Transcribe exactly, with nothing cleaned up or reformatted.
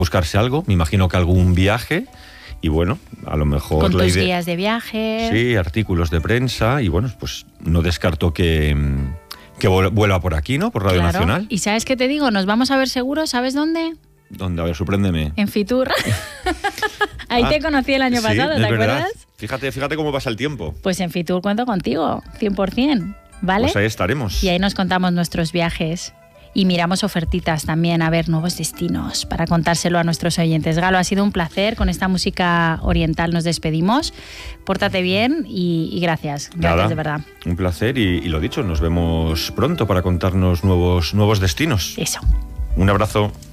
buscarse algo, me imagino que algún viaje, y bueno, a lo mejor... Con la tus idea, guías de viaje. Sí, artículos de prensa, y bueno, pues no descarto que, que vuelva por aquí, ¿no? Por Radio Claro. Nacional. ¿Y sabes qué te digo? Nos vamos a ver seguro, ¿sabes dónde? ¿Dónde? A ver, sorpréndeme. En Fitur. Ahí Ah, te conocí el año sí, pasado, ¿te es verdad. acuerdas? Fíjate, fíjate cómo pasa el tiempo. Pues en Fitur cuento contigo, cien por ciento, ¿vale? Pues ahí estaremos. Y ahí nos contamos nuestros viajes y miramos ofertitas también, a ver nuevos destinos para contárselo a nuestros oyentes. Galo, ha sido un placer. Con esta música oriental nos despedimos. Pórtate bien y, y gracias. Gracias, Nada, de verdad. Un placer y, y lo dicho, nos vemos pronto para contarnos nuevos, nuevos destinos. Eso. Un abrazo.